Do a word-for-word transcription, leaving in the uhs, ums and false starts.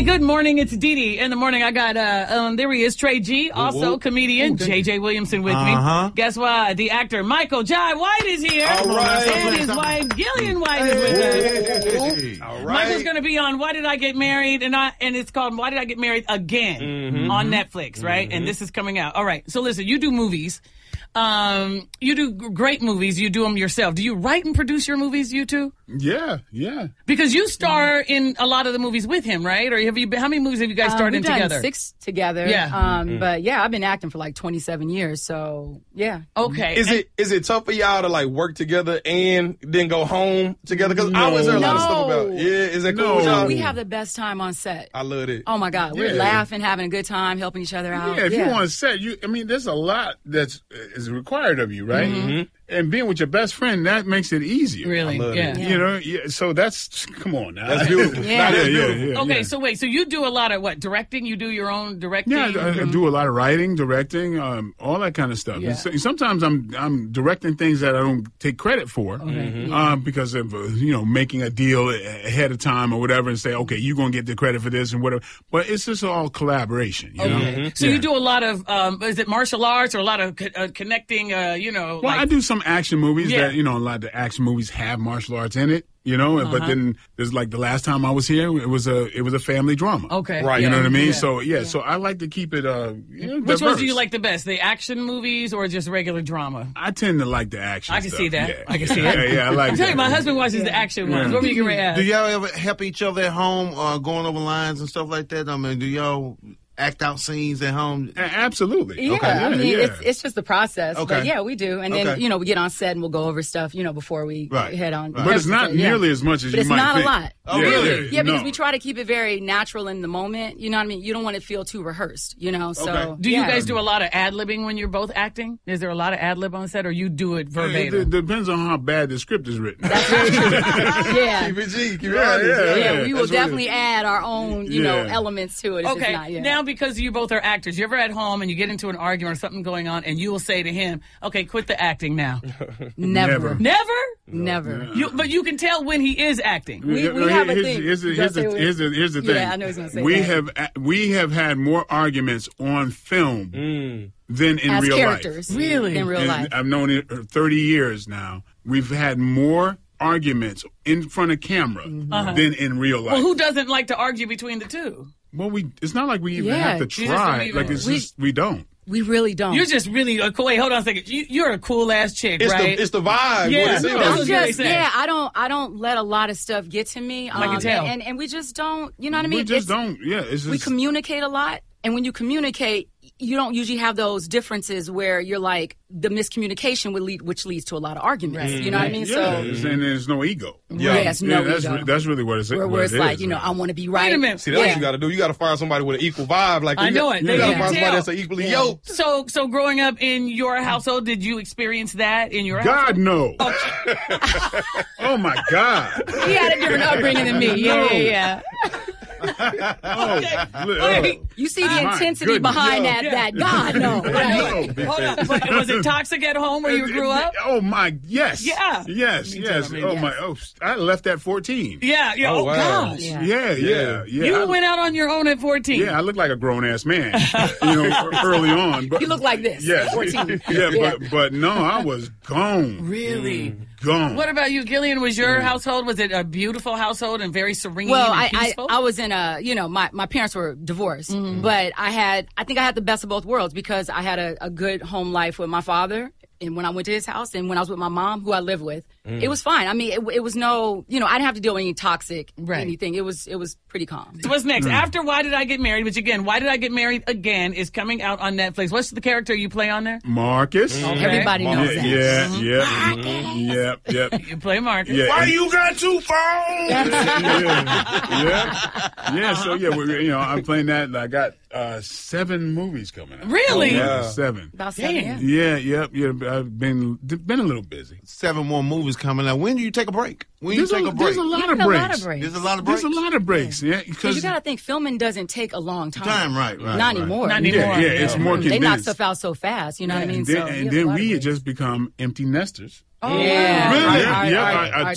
good morning. It's Dee Dee. In the morning, I got, uh, um, there he is, Trey G, also whoa. comedian, Ooh, J J Williamson with uh-huh. me. Guess what? The actor Michael Jai White is here. All right. And his wife, Gillian White, is with Hey. us. All right. Michael's going to be on Why Did I Get Married? And I and it's called Why Did I Get Married Again Mm-hmm. on Netflix, right? Mm-hmm. And this is coming out. All right. So listen, you do movies. Um, you do g- great movies. You do them yourself. Do you write and produce your movies, you two? Yeah, yeah. Because you star in a lot of the movies with him, right? Or have you been, how many movies have you guys starred um, in we've done together? Six together. Yeah. Um, Mm-hmm. But yeah, I've been acting for like twenty-seven years. So yeah. Okay. Is And- it is it tough for y'all to like work together and then go home together? Because I always heard a lot of stuff No. about. Yeah, is that cool No. with y'all? We have the best time on set. I love it. Oh my God, we're Yeah. laughing, having a good time, helping each other out. Yeah, if you want to set, you. I mean, there's a lot that's is required of you, right? Mm-hmm. And being with your best friend, that makes it easier. Really? I love Yeah. it. You know, yeah, so that's come on now. That's beautiful. Yeah. Nah, that's yeah, beautiful. yeah, yeah, Okay, yeah. so wait, so you do a lot of what? Directing? You do your own directing? Yeah, I, I do a lot of writing, directing, um, all that kind of stuff. Yeah. And so, sometimes I'm I'm directing things that I don't take credit for, Mm-hmm. um, because of uh, you know making a deal a- ahead of time or whatever, and say, okay, you're gonna get the credit for this and whatever. But it's just all collaboration, you know. Okay. So Yeah. you do a lot of, um, is it martial arts or a lot of co- uh, connecting, uh, you know, Well, like, I do some action movies Yeah. that, you know, a lot of the action movies have martial arts in it, you know, Uh-huh. but then there's like the last time I was here, it was a it was a family drama. Okay. Right. You know what I mean? Yeah. So, yeah, so I like to keep it, uh, you know, Which ones diverse. do you like the best? The action movies or just regular drama? I tend to like the action I can stuff. see that. Yeah. I can see yeah, that. Yeah, I like I'm telling you, that. my husband watches the action ones. Yeah. What were you going to ask? Do y'all ever help each other at home, uh, going over lines and stuff like that? I mean, do y'all act out scenes at home? A- Absolutely. Yeah, Okay. I mean, yeah. it's it's just the process. Okay. But yeah, we do. And then, Okay. you know, we get on set and we'll go over stuff, you know, before we Right. head on. Right. But it's not Yeah. nearly as much as But you it's might not think. a lot. Oh, Yeah, really? Yeah, because no. we try to keep it very natural in the moment. You know what I mean? You don't want to feel too rehearsed, you know? So, Okay. Do you yeah. guys do a lot of ad-libbing when you're both acting? Is there a lot of ad-lib on set or you do it It, verbatim? it depends on how bad the script is written. yeah. Keep it G. Keep it Yeah, honest. yeah, Yeah, yeah. we will That's what definitely it- add our own, you know, Yeah. elements to it. If Okay, it's not, yeah. now because you both are actors, you're ever at home and you get into an argument or something going on and you will say to him, okay, quit the acting now. never, Never. Never? never. You, but you can tell when he is acting. We- Yeah, we no, have a here's, thing. Here's, the- You here's, gotta the, say here's, the, here's the thing. Yeah, I know he's gonna say we that. have uh, we have had more arguments on film Mm. than in As real characters. life. Really? In real And life. I've known it for thirty years now. We've had more arguments in front of camera Mm-hmm. than in real life. Well, who doesn't like to argue between the two? Well, we it's not like we even Yeah, have to you just try. don't even- Like it's We- just we don't. We really don't. You're just really a cool. Wait, hold on a second. You, you're a cool ass chick, It's right? the it's the vibe. Yeah. What it seems No, like. that's I'm what you're just, saying. yeah, I don't, I don't let a lot of stuff get to me. I can um, tell. and, and we just don't, you know what I mean? we just It's- don't. Yeah, it's just We communicate a lot, and when you communicate, you don't usually have those differences where you're like the miscommunication would lead, which leads to a lot of arguments. Right. You know what I mean? yeah, So it's- and there's no ego. Yeah. yeah, it's no yeah, that's ego. re- that's really what it's. where, what where it's it like, is, you know, right? I want to be right. Wait a minute. See, that's Yeah. what you got to do. You got to find somebody with an equal vibe. Like I you know got, it. You They got to can find somebody tell. that's equally Yeah. yoked. So, so growing up in your household, did you experience that in your God household? no. Oh my God. He had a different upbringing than me. Yeah, No. yeah, yeah. Oh, li- Okay. oh. You see the My intensity goodness. behind Yeah. that. Yeah. That God no. Right? No. Hold on. But was it toxic at home where you grew up? Oh my, yes. Yeah. Yes, Me too, yes. I mean, oh yes. my, oh, I left at fourteen. Yeah. Yeah. Oh, Oh, wow. gosh. Yeah. Yeah, yeah, yeah. You I, went out on your own at fourteen. yeah, I look like a grown ass man, you know, early on. But You look like this. Yes. fourteen. Yeah, Yeah. but but no, I was gone, Really? gone. What about you, Gillian? Was your household, was it a beautiful household and very serene Well, and I, I peaceful? I was in a, you know, my, my parents were divorced, Mm-hmm. but I had, I think I had the best of both worlds because I had a, a good home life with my father. And when I went to his house and when I was with my mom, who I live with, it was fine. I mean, it, it was no, you know, I didn't have to deal with any toxic Right. anything. It was, it was pretty calm. So what's next? After Why Did I Get Married, which again, Why Did I Get Married Again is coming out on Netflix. What's the character you play on there? Marcus? Okay. Everybody Mom. knows Yeah, that. yeah, yeah, yep, yep. You play Marcus. Yeah, Why and- you got two phones? yeah, yeah, yeah. So yeah, we, you know, I'm playing that. And I got uh, seven movies coming out. Really? Yeah, Wow. seven. About seven, Damn. yeah. Yeah, yep, yeah. I've been been a little busy. Seven more movies coming out. When do you take a break? When do you There's take a, a break? there's a lot You of get a breaks. lot of breaks. There's a lot of breaks. There's a lot of breaks. Yeah, Because because you got to think filming doesn't take a long time. Time, right, right, Not right. anymore. Not anymore. yeah, yeah, it's Yeah. more They knock condensed. stuff out so fast, you know what I mean? And then, so, and you have a then lot of we had breaks. just become empty nesters. Oh, Yeah. Really? All right, Yeah, all right, yeah, all I- right, I all right.